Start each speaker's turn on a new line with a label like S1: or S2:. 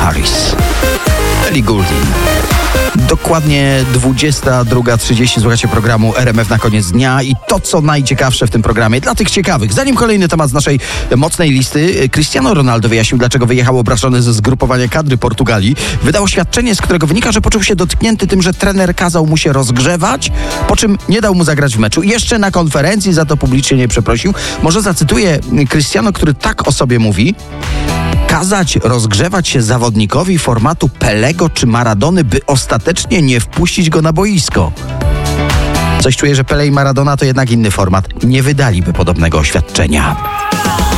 S1: Harris. Ellie Goulding. Dokładnie 22:30 słuchacie programu RMF na koniec dnia i to, co najciekawsze w tym programie dla tych ciekawych. Zanim kolejny temat z naszej mocnej listy, Cristiano Ronaldo wyjaśnił, dlaczego wyjechał obrażony ze zgrupowania kadry Portugalii. Wydał oświadczenie, z którego wynika, że poczuł się dotknięty tym, że trener kazał mu się rozgrzewać, po czym nie dał mu zagrać w meczu. I jeszcze na konferencji za to publicznie nie przeprosił. Może zacytuję Cristiano, który tak o sobie mówi: kazać rozgrzewać się zawodnikowi formatu Pelego czy Maradony, by ostatecznie nie wpuścić go na boisko. Coś czuję, że Pele i Maradona to jednak inny format. Nie wydaliby podobnego oświadczenia.